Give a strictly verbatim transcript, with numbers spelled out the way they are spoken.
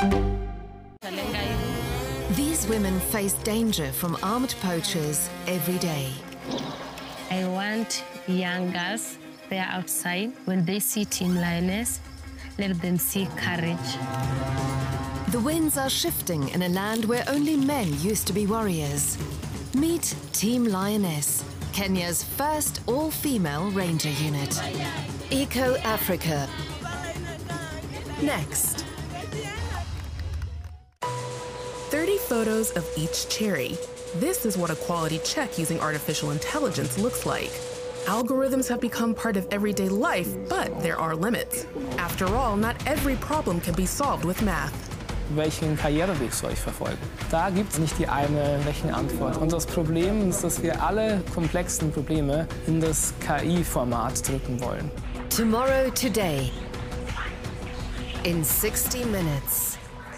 These women face danger from armed poachers every day. I want young girls, they are outside. When they see Team Lioness, let them see courage. The winds are shifting in a land where only men used to be warriors. Meet Team Lioness, Kenya's first all-female ranger unit. Eco Africa. Next. thirty photos of each cherry. This is what a quality check using artificial intelligence looks like. Algorithms have become part of everyday life, but there are limits. After all, not every problem can be solved with math. Welchen Karriereweg soll ich verfolgen? Da gibt es nicht die eine Rechenantwort. Und das Problem ist, dass wir alle komplexen Probleme in das K I-Format drücken wollen. Tomorrow Today. In sixty minutes.